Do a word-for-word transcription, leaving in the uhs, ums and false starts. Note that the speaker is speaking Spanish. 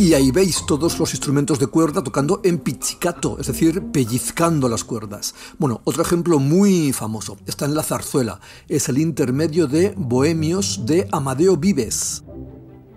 Y ahí veis todos los instrumentos de cuerda tocando en pizzicato, es decir, pellizcando las cuerdas. Bueno, otro ejemplo muy famoso está en la zarzuela. Es el intermedio de Bohemios de Amadeo Vives.